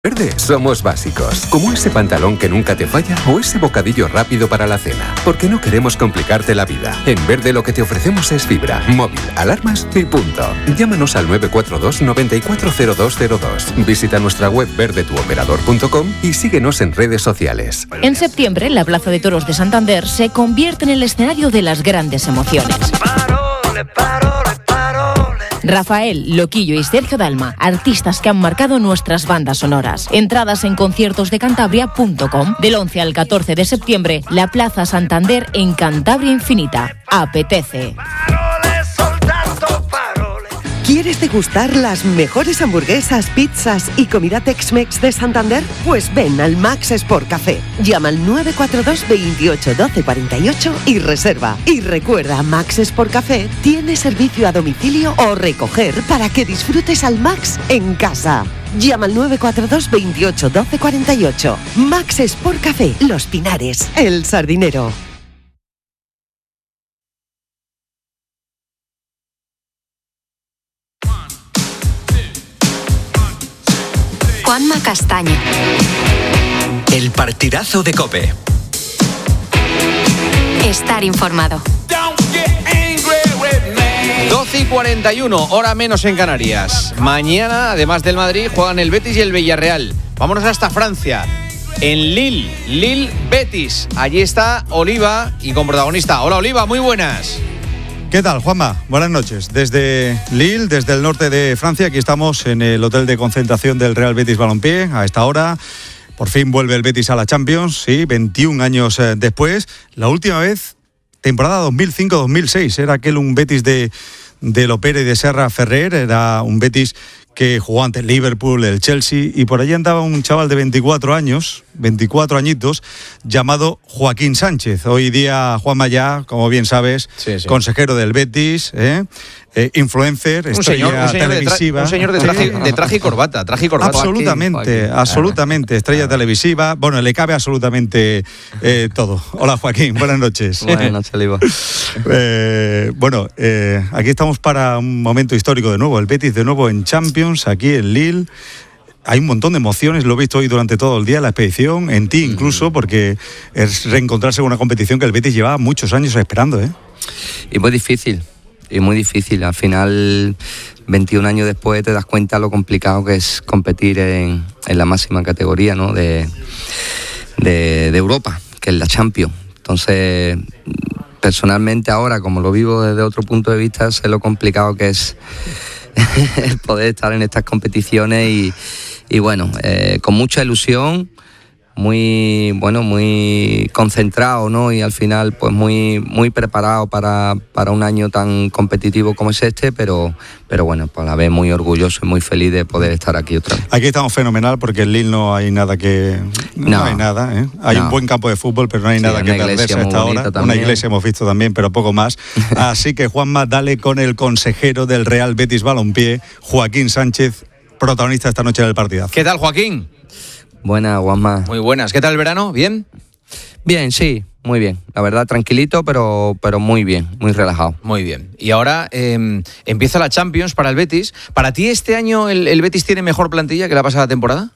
Verde somos básicos, como ese pantalón que nunca te falla o ese bocadillo rápido para la cena, porque no queremos complicarte la vida. En Verde lo que te ofrecemos es fibra, móvil, alarmas y punto. Llámanos al 942 940202. Visita nuestra web verdetuoperador.com y síguenos en redes sociales. En septiembre, la Plaza de Toros de Santander se convierte en el escenario de las grandes emociones. Rafael, Loquillo y Sergio Dalma, artistas que han marcado nuestras bandas sonoras. Entradas en conciertosdecantabria.com. Del 11 al 14 de septiembre, la Plaza Santander en Cantabria Infinita. Apetece. ¿Quieres degustar las mejores hamburguesas, pizzas y comida Tex-Mex de Santander? Pues ven al Max Sport Café. Llama al 942 28 12 48 y reserva. Y recuerda, Max Sport Café tiene servicio a domicilio o recoger para que disfrutes al Max en casa. Llama al 942 28 12 48. Max Sport Café, Los Pinares, El Sardinero. Juanma Castaño. El partidazo de COPE. Estar informado. 12:41, hora menos en Canarias. Mañana, además del Madrid, juegan el Betis y el Villarreal. Vámonos hasta Francia. En Lille, Betis. Allí está Oliva y con protagonista. Hola Oliva, muy buenas. ¿Qué tal, Juanma? Buenas noches. Desde Lille, desde el norte de Francia, aquí estamos en el hotel de concentración del Real Betis Balompié. A esta hora, por fin vuelve el Betis a la Champions, sí, 21 años después. La última vez, temporada 2005-2006, era aquel un Betis de Lopera y de Serra Ferrer, era un Betis que jugó ante el Liverpool, el Chelsea, y por allí andaba un chaval de 24 añitos, llamado Joaquín Sánchez. Hoy día, Juanma, ya, como bien sabes, sí. Consejero del Betis, influencer, estrella televisiva. Un señor de traje y corbata. Absolutamente, estrella televisiva. Bueno, le cabe absolutamente todo. Hola, Joaquín, buenas noches. Buenas noches, Liva. Aquí estamos para un momento histórico de nuevo. El Betis de nuevo en Champions, aquí en Lille. Hay un montón de emociones, lo he visto hoy durante todo el día, la expedición, en ti incluso, porque es reencontrarse con una competición que el Betis llevaba muchos años esperando, Y muy difícil. Al final, 21 años después, te das cuenta lo complicado que es competir en la máxima categoría, ¿no? de Europa, que es la Champions. Entonces, personalmente ahora, como lo vivo desde otro punto de vista, sé lo complicado que es el poder estar en estas competiciones y bueno, con mucha ilusión, muy concentrado, ¿no? Y al final pues muy preparado para un año tan competitivo como es este, pero bueno, pues a la vez muy orgulloso y muy feliz de poder estar aquí otra vez. Aquí estamos fenomenal porque en Lille no hay nada no hay nada, Hay un buen campo de fútbol, pero no hay nada que perderse a esta hora. Una iglesia hemos visto también, pero poco más. Así que, Juanma, dale con el consejero del Real Betis Balompié, Joaquín Sánchez, protagonista esta noche del partidazo. ¿Qué tal, Joaquín? Buenas, Juanma. Muy buenas. ¿Qué tal el verano? ¿Bien? Bien, sí, muy bien. La verdad, tranquilito, pero muy bien, muy relajado. Muy bien. Y ahora empieza la Champions para el Betis. ¿Para ti este año el Betis tiene mejor plantilla que la pasada temporada?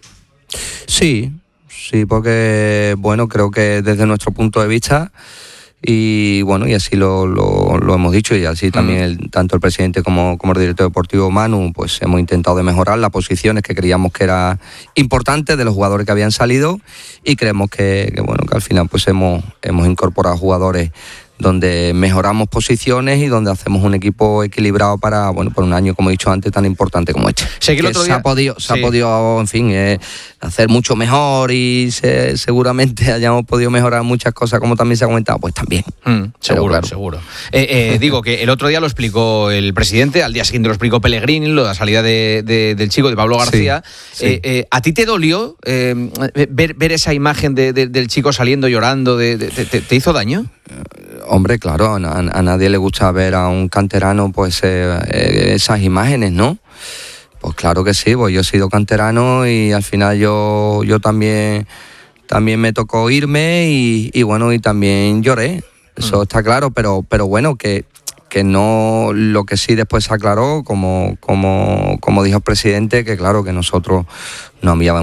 Sí, porque, bueno, creo que desde nuestro punto de vista, y bueno, y así lo hemos dicho, y así también tanto el presidente como el director deportivo Manu, pues hemos intentado de mejorar las posiciones que creíamos que era importante de los jugadores que habían salido, y creemos que al final pues hemos incorporado jugadores donde mejoramos posiciones y donde hacemos un equipo equilibrado para por un año, como he dicho antes, tan importante como este. Sé que el otro día se ha podido, en fin, hacer mucho mejor, y seguramente hayamos podido mejorar muchas cosas, como también se ha comentado, pues también. Seguro. Digo que el otro día lo explicó el presidente, al día siguiente lo explicó Pellegrini, lo de la salida del chico, de Pablo García. Sí. ¿A ti te dolió ver esa imagen del chico saliendo llorando? ¿Te hizo daño? Hombre, claro, a nadie le gusta ver a un canterano pues esas imágenes, ¿no? Pues claro que sí, pues yo he sido canterano y al final yo también me tocó irme y bueno, y también lloré, eso está claro, pero bueno, que que no, lo que sí después se aclaró, como dijo el presidente, que claro, que nosotros no enviábamos